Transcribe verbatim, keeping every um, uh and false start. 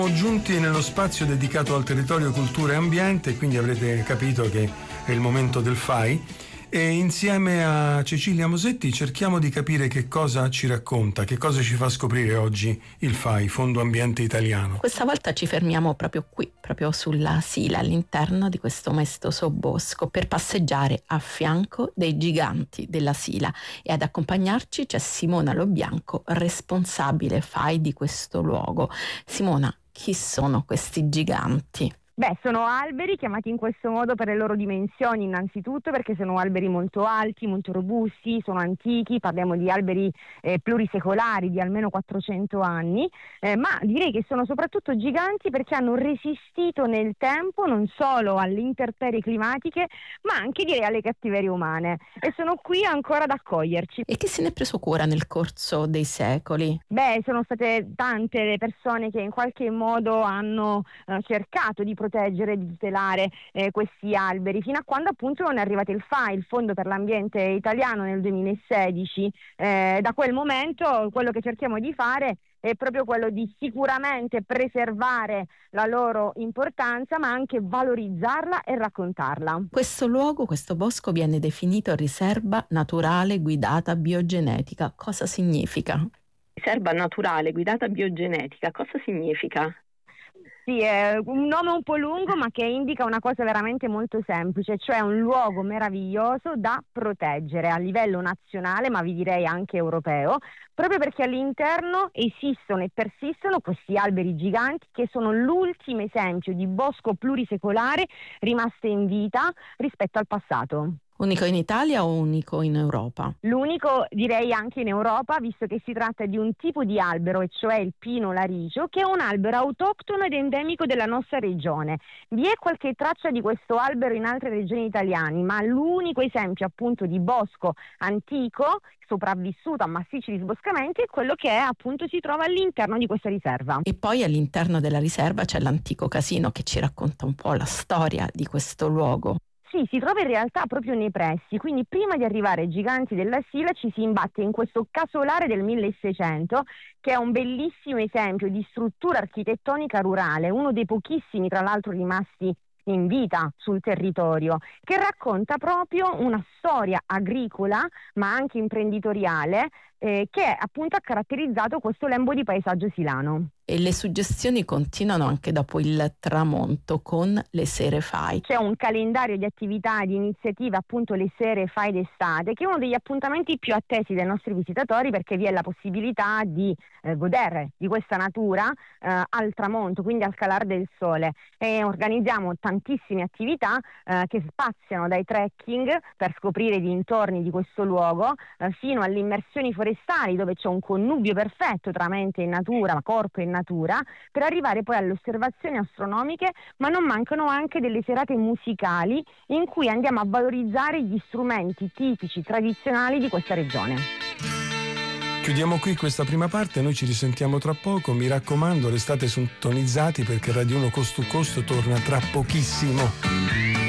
Siamo giunti nello spazio dedicato al territorio, cultura e ambiente, quindi avrete capito che è il momento del F A I, e insieme a Cecilia Mosetti cerchiamo di capire che cosa ci racconta, che cosa ci fa scoprire oggi il F A I, Fondo Ambiente Italiano. Questa volta ci fermiamo proprio qui, proprio sulla Sila, all'interno di questo maestoso bosco, per passeggiare a fianco dei giganti della Sila, e ad accompagnarci c'è Simona Lobianco, responsabile F A I di questo luogo. Simona, chi sono questi giganti? Beh, sono alberi chiamati in questo modo per le loro dimensioni, innanzitutto perché sono alberi molto alti, molto robusti, sono antichi, parliamo di alberi eh, plurisecolari di almeno quattrocento anni, eh, ma direi che sono soprattutto giganti perché hanno resistito nel tempo non solo alle intemperie climatiche, ma anche direi alle cattiverie umane, e sono qui ancora ad accoglierci. E chi se ne è preso cura nel corso dei secoli? Beh, sono state tante le persone che in qualche modo hanno eh, cercato di proteggere, di tutelare eh, questi alberi, fino a quando appunto non è arrivato il F A I, il Fondo per l'Ambiente Italiano, nel duemilasedici. Eh, da quel momento quello che cerchiamo di fare è proprio quello di sicuramente preservare la loro importanza, ma anche valorizzarla e raccontarla. Questo luogo, questo bosco, viene definito riserva naturale guidata biogenetica. Cosa significa? Riserva naturale guidata biogenetica, cosa significa? Sì, è un nome un po' lungo, ma che indica una cosa veramente molto semplice, cioè un luogo meraviglioso da proteggere a livello nazionale, ma vi direi anche europeo, proprio perché all'interno esistono e persistono questi alberi giganti che sono l'ultimo esempio di bosco plurisecolare rimasto in vita rispetto al passato. Unico in Italia o unico in Europa? L'unico direi anche in Europa, visto che si tratta di un tipo di albero, e cioè il pino laricio, che è un albero autoctono ed endemico della nostra regione. Vi è qualche traccia di questo albero in altre regioni italiane, ma l'unico esempio appunto di bosco antico sopravvissuto a massicci disboscamenti è quello che è, appunto si trova all'interno di questa riserva. E poi all'interno della riserva c'è l'antico casino che ci racconta un po' la storia di questo luogo. Sì, si trova in realtà proprio nei pressi, quindi prima di arrivare ai giganti della Sila ci si imbatte in questo casolare del milleseicento, che è un bellissimo esempio di struttura architettonica rurale, uno dei pochissimi tra l'altro rimasti in vita sul territorio, che racconta proprio una storia agricola ma anche imprenditoriale eh, che appunto ha caratterizzato questo lembo di paesaggio silano. E le suggestioni continuano anche dopo il tramonto con le sere F A I. C'è un calendario di attività e di iniziative, appunto le sere F A I d'estate, che è uno degli appuntamenti più attesi dai nostri visitatori, perché vi è la possibilità di eh, godere di questa natura eh, al tramonto, quindi al calar del sole. E organizziamo tantissime attività eh, che spaziano dai trekking per scoprire i dintorni di questo luogo eh, fino alle immersioni forestali, dove c'è un connubio perfetto tra mente e natura, corpo e natura, per arrivare poi alle osservazioni astronomiche, ma non mancano anche delle serate musicali in cui andiamo a valorizzare gli strumenti tipici, tradizionali di questa regione. Chiudiamo qui questa prima parte, noi ci risentiamo tra poco, mi raccomando restate sintonizzati perché Radio uno Coast to Coast torna tra pochissimo.